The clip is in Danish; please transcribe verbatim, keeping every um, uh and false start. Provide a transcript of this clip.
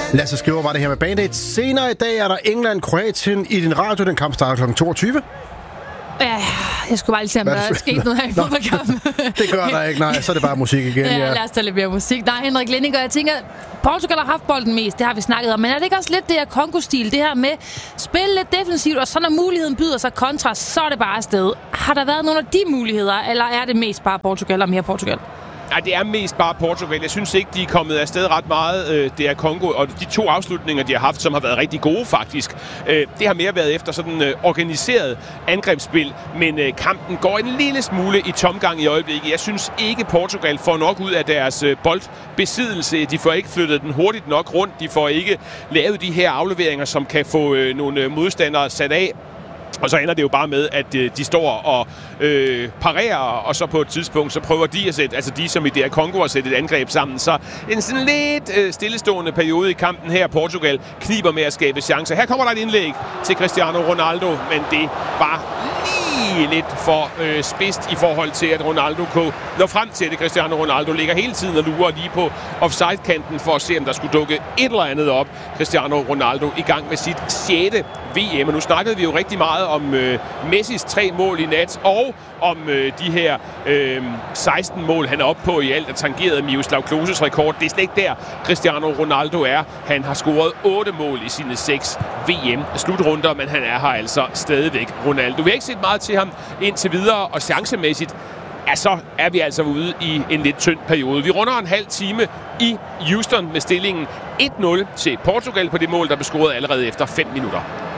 Lasse Skriver var det her med Band-Aid. Senere i dag er der England-Kroatien i din radio. Den kamp starter klokken toogtyve. Ja, jeg skulle bare lige se, om der er sket noget her i fodboldkampen. Det gør der ikke, nej. Så er det bare musik igen. Ja, ja. lad os tage lidt mere musik. Nej, Henrik Linding, og jeg tænker, Portugal har haft bolden mest, det har vi snakket om. Men er det ikke også lidt det her Kongo-stil, det her med spille lidt defensivt, og så når muligheden byder sig kontra, så er det bare afsted. Har der været nogle af de muligheder, eller er det mest bare Portugal og mere Portugal? Nej, det er mest bare Portugal. Jeg synes ikke, de er kommet afsted ret meget. Det er Kongo, og de to afslutninger, de har haft, som har været rigtig gode faktisk. Det har mere været efter sådan organiseret angrebsspil, men kampen går en lille smule i tomgang i øjeblikket. Jeg synes ikke, Portugal får nok ud af deres boldbesiddelse. De får ikke flyttet den hurtigt nok rundt. De får ikke lavet de her afleveringer, som kan få nogle modstandere sat af. Og så ender det jo bare med, at øh, de står og øh, parerer, og så på et tidspunkt, så prøver de at sætte, altså de som i det her Kongo, at sætte et angreb sammen. Så en sådan lidt øh, stillestående periode i kampen her. Portugal kniber med at skabe chancer. Her kommer der et indlæg til Cristiano Ronaldo, men det var lige lidt for øh, spidst i forhold til, at Ronaldo kunne nå frem til det. Cristiano Ronaldo ligger hele tiden og lurer lige på offside-kanten for at se, om der skulle dukke et eller andet op. Cristiano Ronaldo i gang med sit sjette V M. Og nu snakkede vi jo rigtig meget om øh, Messis tre mål i nat, og om øh, de her øh, seksten mål, han er oppe på i alt, og tangerede Miroslav Kloses rekord. Det er slet ikke der, Cristiano Ronaldo er. Han har scoret otte mål i sine seks V M-slutrunder, men han er her altså stadigvæk Ronaldo. Vi har ikke set meget til ham indtil videre, og chancemæssigt, ja, så er vi altså ude i en lidt tynd periode. Vi runder en halv time i Houston med stillingen et nul til Portugal på det mål, der blev scoret allerede efter fem minutter.